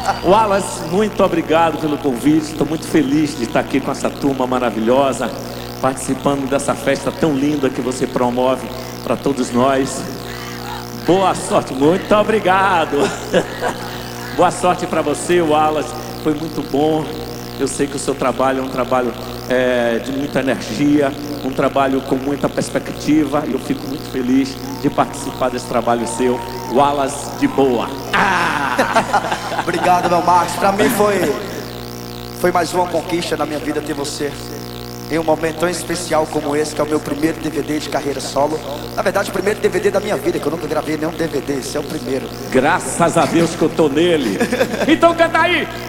Wallace, muito obrigado pelo convite. Estou muito feliz de estar aqui com essa turma maravilhosa, participando dessa festa tão linda que você promove para todos nós. Boa sorte, muito obrigado. Boa sorte para você, Wallace. Foi muito bom. Eu sei que o seu trabalho é um trabalho de muita energia, um trabalho com muita perspectiva, e eu fico muito feliz de participar desse trabalho seu. Wallace de boa. Obrigado, meu Marcos. Pra mim foi mais uma conquista na minha vida ter você em um momento tão especial como esse, que é o meu primeiro DVD de carreira solo. Na verdade, o primeiro DVD da minha vida, que eu nunca gravei nenhum DVD. Esse é o primeiro. Graças a Deus que eu tô nele. Então canta aí.